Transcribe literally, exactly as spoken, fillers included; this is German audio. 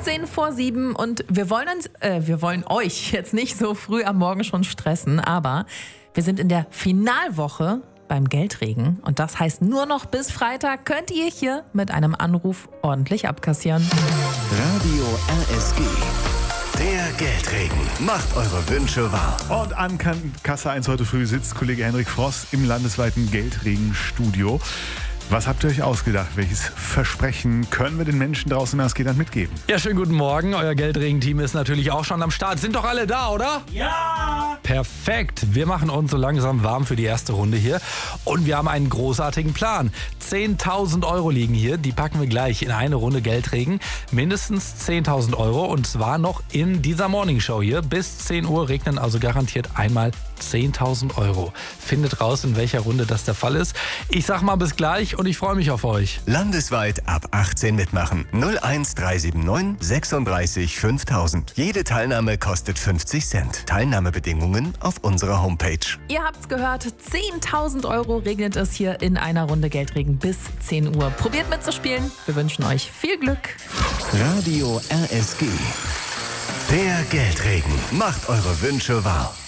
fünfzehn vor sieben und wir wollen uns, äh, wir wollen euch jetzt nicht so früh am Morgen schon stressen, aber wir sind in der Finalwoche beim Geldregen und das heißt, nur noch bis Freitag könnt ihr hier mit einem Anruf ordentlich abkassieren. Radio R S G. Der Geldregen macht eure Wünsche wahr. Und an Kasse eins heute früh sitzt Kollege Henrik Frost im landesweiten Geldregenstudio. Was habt ihr euch ausgedacht? Welches Versprechen können wir den Menschen draußen im Erstgeland mitgeben? Ja, schönen guten Morgen. Euer Geldregen-Team ist natürlich auch schon am Start. Sind doch alle da, oder? Ja! Perfekt. Wir machen uns so langsam warm für die erste Runde hier. Und wir haben einen großartigen Plan. zehntausend Euro liegen hier. Die packen wir gleich in eine Runde Geldregen. Mindestens zehntausend Euro. Und zwar noch in dieser Morningshow hier. Bis zehn Uhr regnen also garantiert einmal zehntausend Euro. Findet raus, in welcher Runde das der Fall ist. Ich sag mal bis gleich und ich freue mich auf euch. Landesweit ab achtzehn mitmachen. null eins drei sieben neun sechsunddreißig fünftausend. Jede Teilnahme kostet fünfzig Cent. Teilnahmebedingungen auf unserer Homepage. Ihr habt's gehört, zehntausend Euro regnet es hier in einer Runde Geldregen bis zehn Uhr. Probiert mitzuspielen. Wir wünschen euch viel Glück. Radio R S G. Der Geldregen macht eure Wünsche wahr.